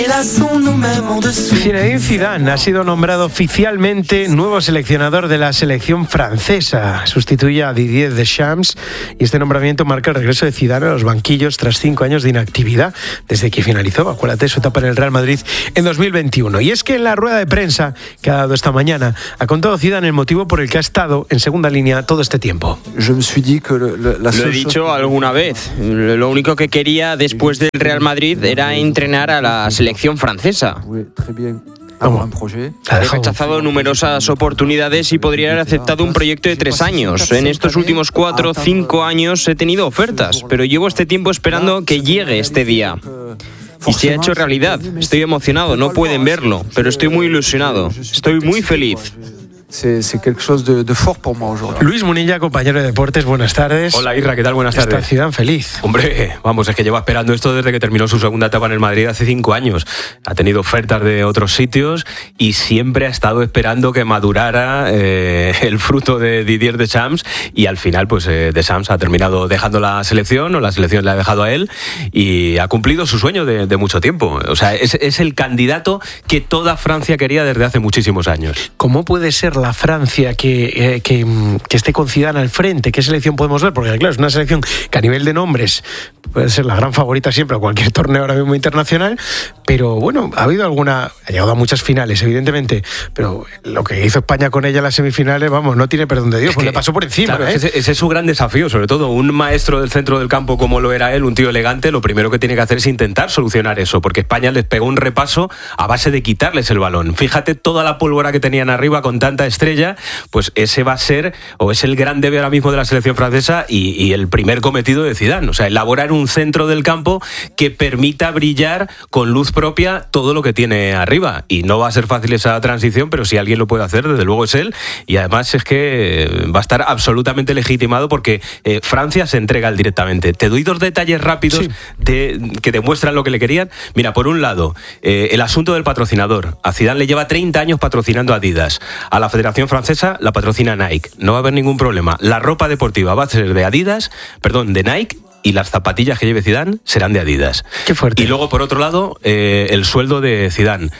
Zinedine Zidane ha sido nombrado oficialmente nuevo seleccionador de la selección francesa. Sustituye a Didier Deschamps y este nombramiento marca el regreso de Zidane a los banquillos tras 5 años de inactividad desde que finalizó, acuérdate, su etapa en el Real Madrid en 2021. Y es que en la rueda de prensa que ha dado esta mañana ha contado Zidane el motivo por el que ha estado en segunda línea todo este tiempo. Lo he dicho alguna vez. Lo único que quería después del Real Madrid era entrenar a la selección francesa. He rechazado numerosas oportunidades y podría haber aceptado un proyecto de 3 años. En estos últimos 4 o 5 años he tenido ofertas, pero llevo este tiempo esperando que llegue este día. Y se ha hecho realidad. Estoy emocionado, no pueden verlo, pero estoy muy ilusionado. Estoy muy feliz. Luis Munilla, compañero de deportes, buenas tardes. Hola Isra, ¿qué tal? Buenas tardes. Está Zidane feliz. Hombre, vamos, es que lleva esperando esto desde que terminó su segunda etapa en el Madrid hace 5 años. Ha tenido ofertas de otros sitios y siempre ha estado esperando que madurara el fruto de Didier Deschamps, y al final pues Deschamps ha terminado dejando la selección, o la selección le ha dejado a él, y ha cumplido su sueño de mucho tiempo. O sea, es el candidato que toda Francia quería desde hace muchísimos años. ¿Cómo puede ser la Francia que esté con Zidane al frente? ¿Qué selección podemos ver? Porque claro, es una selección que a nivel de nombres puede ser la gran favorita siempre a cualquier torneo ahora mismo internacional, pero bueno, ha llegado a muchas finales, evidentemente, pero lo que hizo España con ella en las semifinales, vamos, no tiene perdón de Dios, pues le pasó por encima. Claro, ese es su gran desafío, sobre todo un maestro del centro del campo como lo era él, un tío elegante. Lo primero que tiene que hacer es intentar solucionar eso, porque España les pegó un repaso a base de quitarles el balón. Fíjate toda la pólvora que tenían arriba con tanta estrella, pues ese va a ser, o es el gran debe ahora mismo de la selección francesa y el primer cometido de Zidane, o sea, elaborar un centro del campo que permita brillar con luz propia todo lo que tiene arriba. Y no va a ser fácil esa transición, pero si alguien lo puede hacer, desde luego es él, y además es que va a estar absolutamente legitimado porque Francia se entrega directamente. Te doy 2 detalles rápidos que demuestran lo que le querían. Mira, por un lado, el asunto del patrocinador. A Zidane le lleva 30 años patrocinando a Adidas. A la Federación Francesa la patrocina Nike. No va a haber ningún problema. La ropa deportiva va a ser de Nike, y las zapatillas que lleve Zidane serán de Adidas. Qué fuerte. Y luego, por otro lado, el sueldo de Zidane.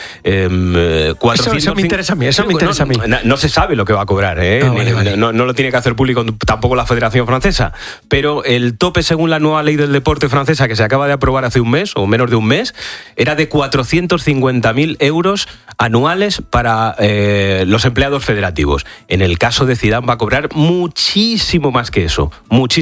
Eso me interesa a mí. No se sabe lo que va a cobrar, vale. No lo tiene que hacer público tampoco la Federación Francesa, pero el tope, según la nueva ley del deporte francesa, que se acaba de aprobar hace un mes, o menos de un mes, era de 450.000 euros anuales para los empleados federativos. En el caso de Zidane va a cobrar muchísimo más que eso,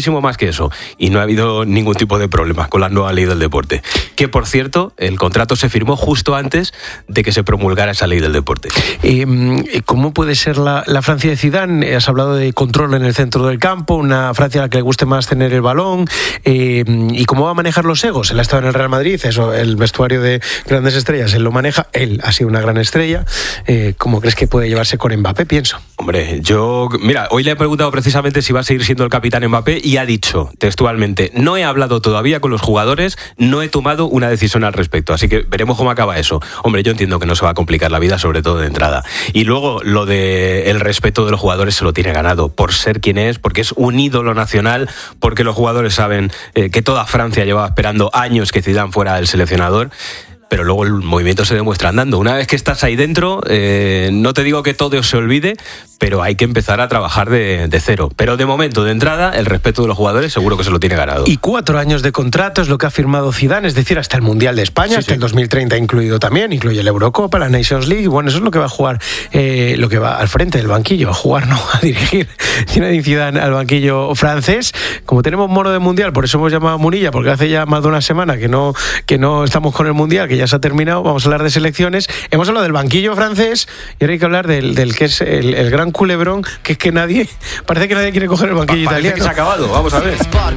y no ha habido ningún tipo de problema con la nueva ley del deporte, que por cierto el contrato se firmó justo antes de que se promulgara esa ley del deporte. ¿Cómo puede ser la Francia de Zidane? Has hablado de control en el centro del campo, una Francia a la que le guste más tener el balón, y cómo va a manejar los egos. Él ha estado en el Real Madrid, eso, el vestuario de grandes estrellas, él lo maneja, él ha sido una gran estrella. ¿Cómo crees que puede llevarse con Mbappé? Pienso. Hombre, hoy le he preguntado precisamente si va a seguir siendo el capitán Mbappé, y ha dicho textualmente: no he hablado todavía con los jugadores, no he tomado una decisión al respecto, así que veremos cómo acaba eso. Hombre, yo entiendo que no se va a complicar la vida, sobre todo de entrada. Y luego, lo de el respeto de los jugadores se lo tiene ganado, por ser quien es, porque es un ídolo nacional, porque los jugadores saben que toda Francia llevaba esperando años que Zidane fuera el seleccionador. Pero luego el movimiento se demuestra andando. Una vez que estás ahí dentro, no te digo que todo se olvide, pero hay que empezar a trabajar de cero. Pero de momento, de entrada, el respeto de los jugadores seguro que se lo tiene ganado. Y 4 años de contrato es lo que ha firmado Zidane, es decir, hasta el Mundial de España, hasta el 2030 incluido también, incluye la Eurocopa, la Nations League. Bueno, eso es lo que va a jugar, lo que va al frente del banquillo, a jugar, no a dirigir Zinedine Zidane al banquillo francés. Como tenemos mono de Mundial, por eso hemos llamado a Munilla, porque hace ya más de una semana que no estamos con el Mundial, que ya se ha terminado. Vamos a hablar de selecciones. Hemos hablado del banquillo francés y ahora hay que hablar del que es el gran culebrón, que es que parece que nadie quiere coger el banquillo italiano. Que se ha acabado, vamos a ver.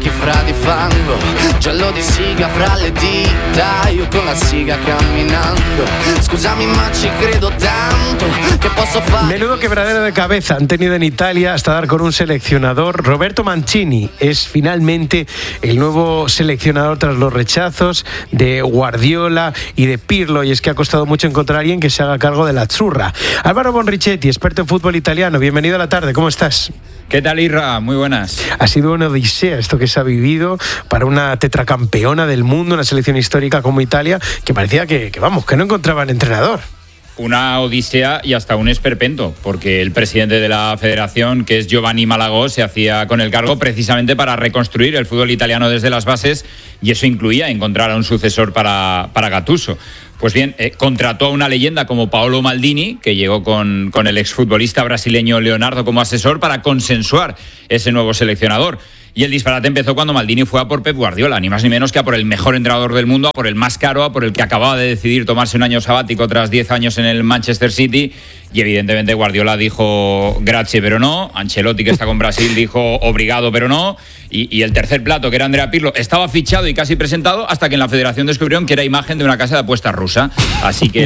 Menudo quebradero de cabeza han tenido en Italia hasta dar con un seleccionador. Roberto Mancini es finalmente el nuevo seleccionador tras los rechazos de Guardiola y de Pirlo, y es que ha costado mucho encontrar a alguien que se haga cargo de la Azzurra. Álvaro Bonrichetti, experto en fútbol italiano, bienvenido a la tarde, ¿cómo estás? ¿Qué tal, Isra? Muy buenas. Ha sido una odisea esto que se ha vivido para una tetracampeona del mundo, una selección histórica como Italia, que parecía que no encontraban entrenador. Una odisea y hasta un esperpento, porque el presidente de la federación, que es Giovanni Malagò, se hacía con el cargo precisamente para reconstruir el fútbol italiano desde las bases, y eso incluía encontrar a un sucesor para Gattuso. Pues bien, contrató a una leyenda como Paolo Maldini, que llegó con el exfutbolista brasileño Leonardo como asesor para consensuar ese nuevo seleccionador. Y el disparate empezó cuando Maldini fue a por Pep Guardiola, ni más ni menos que a por el mejor entrenador del mundo, a por el más caro, a por el que acababa de decidir tomarse un año sabático tras 10 años en el Manchester City. Y evidentemente Guardiola dijo grazie pero no, Ancelotti, que está con Brasil, dijo obrigado pero no, y el tercer plato, que era Andrea Pirlo, estaba fichado y casi presentado hasta que en la federación descubrieron que era imagen de una casa de apuestas rusa. Así que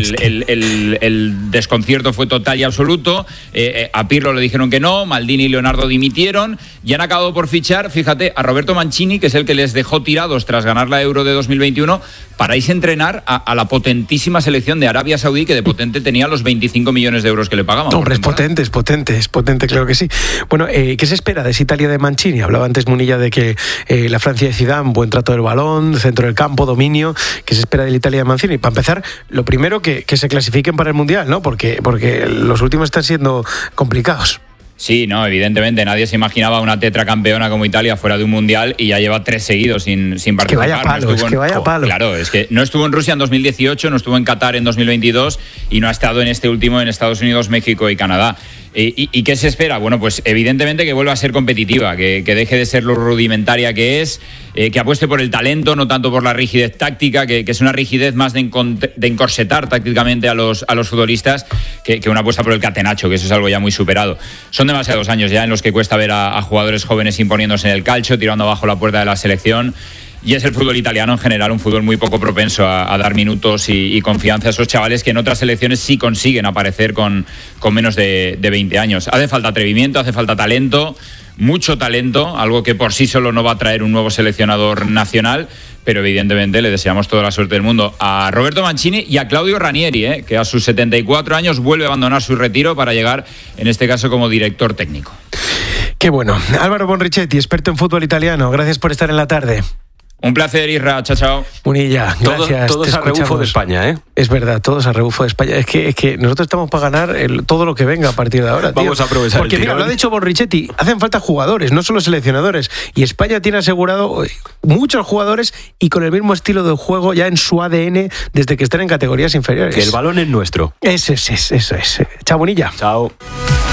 el desconcierto fue total y absoluto. A Pirlo le dijeron que no, Maldini y Leonardo dimitieron y han acabado por fichar, fíjate, a Roberto Mancini, que es el que les dejó tirados tras ganar la Euro de 2021, para irse a entrenar a la potentísima selección de Arabia Saudí, que de potente tenía los 25 millones de euros que le pagaban. Hombre, es potente, claro que sí. Bueno, ¿qué se espera de esa Italia de Mancini? Hablaba antes Munilla de que la Francia de Zidane, buen trato del balón, centro del campo, dominio. ¿Qué se espera de la Italia de Mancini? Para empezar, lo primero, que se clasifiquen para el Mundial, ¿no? Porque los últimos están siendo complicados. Sí, no, evidentemente nadie se imaginaba una tetracampeona como Italia fuera de un mundial y ya lleva 3 seguidos sin participar. Que vaya palo, Claro, es que no estuvo en Rusia en 2018, no estuvo en Qatar en 2022 y no ha estado en este último en Estados Unidos, México y Canadá. ¿Y qué se espera? Bueno, pues evidentemente que vuelva a ser competitiva, que deje de ser lo rudimentaria que es, que apueste por el talento, no tanto por la rigidez táctica, que es una rigidez más de encorsetar tácticamente a los futbolistas que una apuesta por el catenacho, que eso es algo ya muy superado. Son demasiados años ya en los que cuesta ver a jugadores jóvenes imponiéndose en el calcio, tirando abajo la puerta de la selección. Y es el fútbol italiano en general un fútbol muy poco propenso a dar minutos y confianza a esos chavales que en otras selecciones sí consiguen aparecer con menos de 20 años. Hace falta atrevimiento, hace falta talento, mucho talento, algo que por sí solo no va a traer un nuevo seleccionador nacional, pero evidentemente le deseamos toda la suerte del mundo a Roberto Mancini y a Claudio Ranieri, que a sus 74 años vuelve a abandonar su retiro para llegar, en este caso, como director técnico. Qué bueno. Álvaro Bonrichetti, experto en fútbol italiano, gracias por estar en la tarde. Un placer, Isra. Chao, chao. Munilla, gracias. Todos a rebufo de España, ¿eh? Es verdad, todos a rebufo de España. Es que nosotros estamos para ganar todo lo que venga a partir de ahora, tío. Vamos a aprovechar. Porque mira, lo ha dicho Bonrichetti, hacen falta jugadores, no solo seleccionadores. Y España tiene asegurado muchos jugadores y con el mismo estilo de juego ya en su ADN desde que están en categorías inferiores. Que el balón es nuestro. Eso es. Chao, Munilla. Chao.